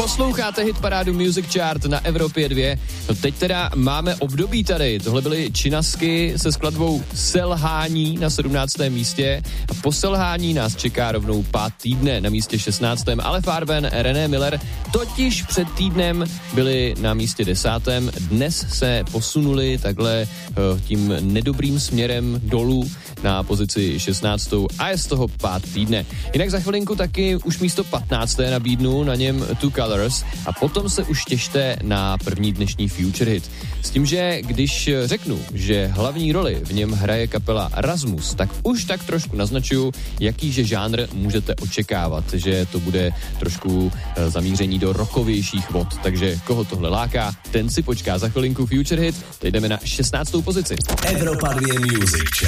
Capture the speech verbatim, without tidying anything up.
Posloucháte hitparádu Music Chart na Evropě dva. No teď teda máme období tady. Tohle byly Činasky se skladbou Selhání na sedmnáctém místě. A po selhání nás čeká rovnou pát týdne na místě šestnáctém Ale Farben, René Miller totiž před týdnem byli na místě desátém Dnes se posunuli takhle tím nedobrým směrem dolů na pozici šestnáctou a je z toho pát týdne. Jinak za chvilinku taky už místo patnácté nabídnu, na něm Two Colors a potom se už těšte na první dnešní Future Hit. S tím, že když řeknu, že hlavní roli v něm hraje kapela Rasmus, tak už tak trošku naznačuju, jakýže žánr můžete očekávat, že to bude trošku zamíření do rockovějších vod. Takže koho tohle láká, ten si počká za chvilinku Future Hit. Teď jdeme na šestnáctou pozici. Evropa dva Music Chart.